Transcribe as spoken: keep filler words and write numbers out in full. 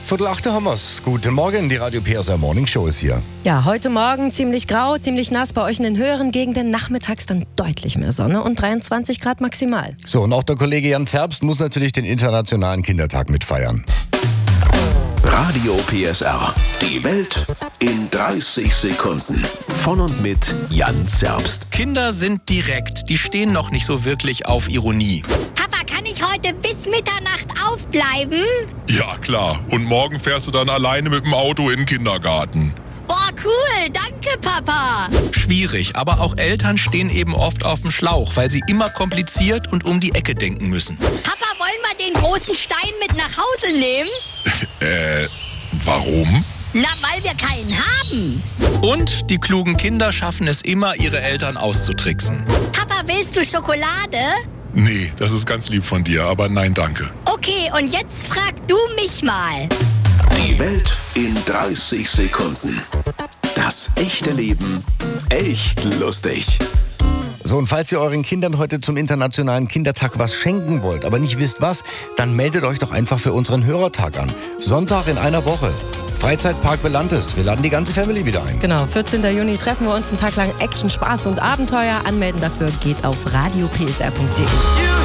Viertel achte haben wir's. Guten Morgen, die Radio P S R Morning Show ist hier. Ja, heute Morgen ziemlich grau, ziemlich nass, bei euch in den höheren Gegenden. Nachmittags dann deutlich mehr Sonne und dreiundzwanzig Grad maximal. So, und auch der Kollege Jan Zerbst muss natürlich den Internationalen Kindertag mitfeiern. Radio P S R. Die Welt in dreißig Sekunden. Von und mit Jan Zerbst. Kinder sind direkt, die stehen noch nicht so wirklich auf Ironie. Papa, kann ich heute bis Mitternacht aufbleiben? Ja, klar. Und morgen fährst du dann alleine mit dem Auto in den Kindergarten. Boah, cool. Danke, Papa. Schwierig, aber auch Eltern stehen eben oft auf dem Schlauch, weil sie immer kompliziert und um die Ecke denken müssen. Papa, wollen wir den großen Stein mit nach Hause nehmen? Äh, warum? Na, weil wir keinen haben. Und die klugen Kinder schaffen es immer, ihre Eltern auszutricksen. Papa, willst du Schokolade? Nee, das ist ganz lieb von dir, aber nein, danke. Okay, und jetzt frag du mich mal. Die Welt in dreißig Sekunden. Das echte Leben echt lustig. So, und falls ihr euren Kindern heute zum Internationalen Kindertag was schenken wollt, aber nicht wisst was, dann meldet euch doch einfach für unseren Hörertag an. Sonntag in einer Woche. Freizeitpark Belantes. Wir laden die ganze Family wieder ein. Genau, vierzehnten Juni treffen wir uns einen Tag lang Action, Spaß und Abenteuer. Anmelden dafür geht auf radio p s r punkt d e.